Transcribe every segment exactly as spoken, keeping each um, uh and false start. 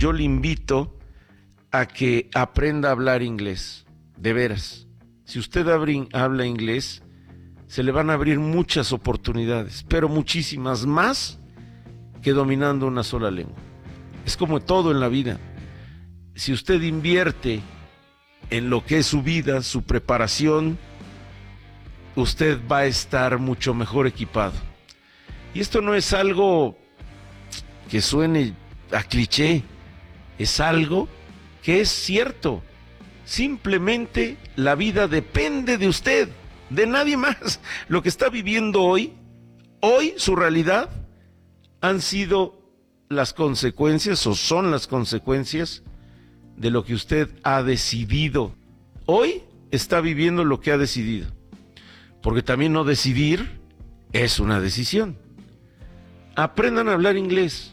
yo le invito a que aprenda a hablar inglés, de veras. Si usted habla inglés, se le van a abrir muchas oportunidades, pero muchísimas más que dominando una sola lengua. Es como todo en la vida. Si usted invierte en lo que es su vida, su preparación, usted va a estar mucho mejor equipado. Y esto no es algo que suene a cliché, es algo que es cierto. Simplemente la vida depende de usted, de nadie más. Lo que está viviendo hoy, hoy su realidad, han sido las consecuencias o son las consecuencias de lo que usted ha decidido. Hoy está viviendo lo que ha decidido, porque también no decidir es una decisión. Aprendan a hablar inglés,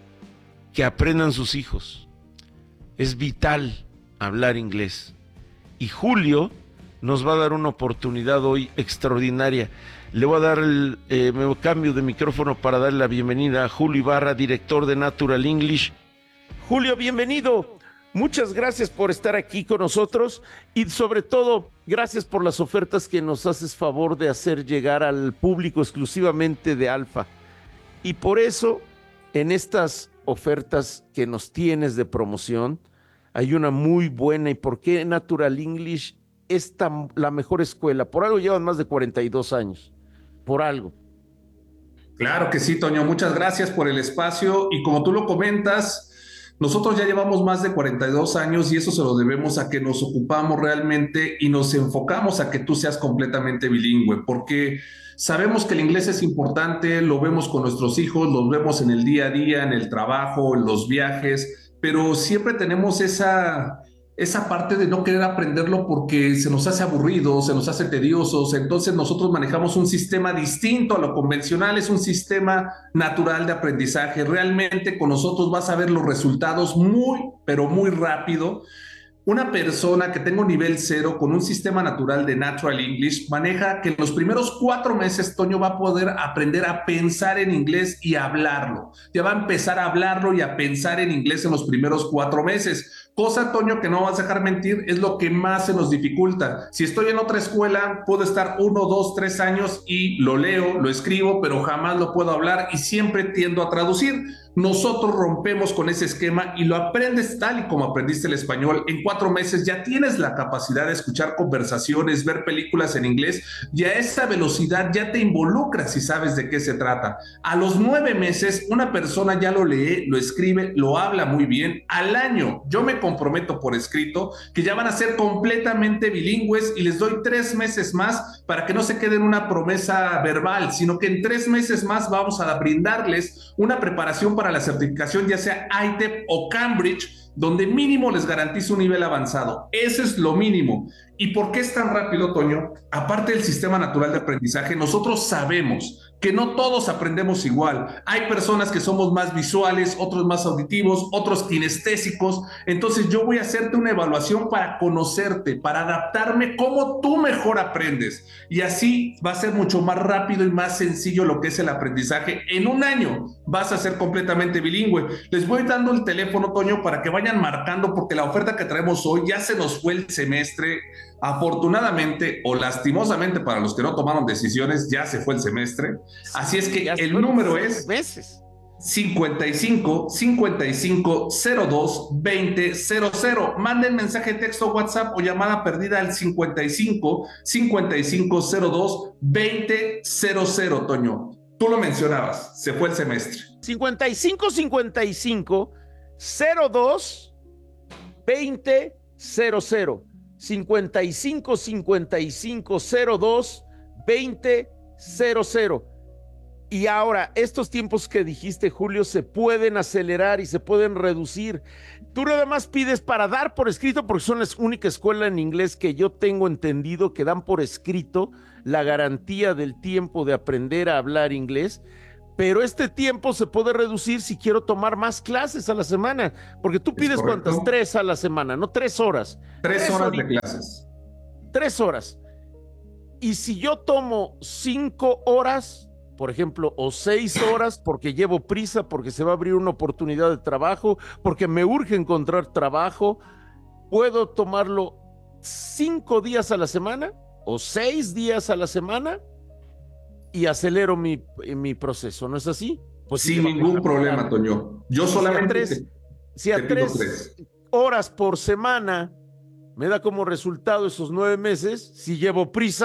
que aprendan sus hijos. Es vital hablar inglés. Y Julio nos va a dar una oportunidad hoy extraordinaria. Le voy a dar el eh, me cambio de micrófono para darle la bienvenida a Julio Ibarra, director de Natural English. Julio, bienvenido. Muchas gracias por estar aquí con nosotros y sobre todo gracias por las ofertas que nos haces favor de hacer llegar al público exclusivamente de Alfa. Y por eso, en estas ofertas que nos tienes de promoción, hay una muy buena. ¿Y por qué Natural English es tan, la mejor escuela? Por algo llevan más de cuarenta y dos años, por algo. Claro que sí, Toño, muchas gracias por el espacio y como tú lo comentas, nosotros ya llevamos más de cuarenta y dos años y eso se lo debemos a que nos ocupamos realmente y nos enfocamos a que tú seas completamente bilingüe, porque sabemos que el inglés es importante, lo vemos con nuestros hijos, lo vemos en el día a día, en el trabajo, en los viajes, pero siempre tenemos esa, esa parte de no querer aprenderlo porque se nos hace aburrido, se nos hace tedioso. Entonces nosotros manejamos un sistema distinto a lo convencional, es un sistema natural de aprendizaje. Realmente con nosotros vas a ver los resultados muy, pero muy rápido. Una persona que tenga un nivel cero con un sistema natural de Natural English maneja que en los primeros cuatro meses, Toño, va a poder aprender a pensar en inglés y a hablarlo. Ya va a empezar a hablarlo y a pensar en inglés en los primeros cuatro meses. Cosa, Toño, que no vas a dejar mentir, es lo que más se nos dificulta. Si estoy en otra escuela, puedo estar uno, dos, tres años y lo leo, lo escribo, pero jamás lo puedo hablar y siempre tiendo a traducir. Nosotros rompemos con ese esquema y lo aprendes tal y como aprendiste el español. En cuatro meses ya tienes la capacidad de escuchar conversaciones, ver películas en inglés y a esa velocidad ya te involucras y sabes de qué se trata. A los nueve meses una persona ya lo lee, lo escribe, lo habla muy bien. Al año yo me comprometo por escrito que ya van a ser completamente bilingües y les doy tres meses más para que no se quede en una promesa verbal, sino que en tres meses más vamos a brindarles una preparación para la certificación, ya sea I T E P o Cambridge, donde mínimo les garantiza un nivel avanzado. Ese es lo mínimo. ¿Y por qué es tan rápido, Toño? Aparte del sistema natural de aprendizaje, nosotros sabemos que no todos aprendemos igual. Hay personas que somos más visuales, otros más auditivos, otros kinestésicos. Entonces yo voy a hacerte una evaluación para conocerte, para adaptarme cómo tú mejor aprendes. Y así va a ser mucho más rápido y más sencillo lo que es el aprendizaje. En un año vas a ser completamente bilingüe. Les voy dando el teléfono, Toño, para que vayan marcando, porque la oferta que traemos hoy ya se nos fue el semestre. Afortunadamente o lastimosamente para los que no tomaron decisiones, ya se fue el semestre. Así es que el número es veces. cincuenta y cinco, cincuenta y cinco, cero dos, veinte, cero cero. Manden mensaje de texto, WhatsApp o llamada perdida al cincuenta y cinco, cincuenta y cinco, cero dos, veinte, cero cero, Toño. Tú lo mencionabas, se fue el semestre. cincuenta y cinco, cincuenta y cinco, cero dos, veinte, cero cero. cincuenta y cinco, cincuenta y cinco, cero dos, veinte, cero cero. Y ahora, estos tiempos que dijiste, Julio, se pueden acelerar y se pueden reducir. Tú nada más pides para dar por escrito, porque son la única escuela en inglés que yo tengo entendido que dan por escrito la garantía del tiempo de aprender a hablar inglés. Pero este tiempo se puede reducir si quiero tomar más clases a la semana, porque tú pides cuántas, tres a la semana, no tres horas. Tres, tres horas horitas, de clases. Tres horas. Y si yo tomo cinco horas, por ejemplo, o seis horas porque llevo prisa, porque se va a abrir una oportunidad de trabajo, porque me urge encontrar trabajo. Puedo tomarlo cinco días a la semana o seis días a la semana y acelero mi, mi proceso, ¿no es así? Pues sí te Sin va a ningún costar problema, tanto. Toño. Yo Y si a solamente tres, te, si te a pido tres tres. horas por semana me da como resultado esos nueve meses, si llevo prisa,